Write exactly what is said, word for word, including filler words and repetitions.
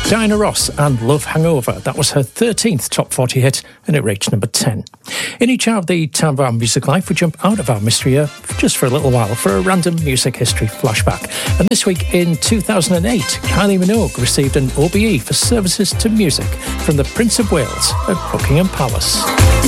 Diana Ross and Love Hangover. That was her thirteenth top forty hit, and it reached number ten. In each hour of the Time of Our Music Life, we jump out of our mystery year just for a little while for a random music history flashback. And this week in two thousand eight, Kylie Minogue received an O B E for services to music from the Prince of Wales at Buckingham Palace.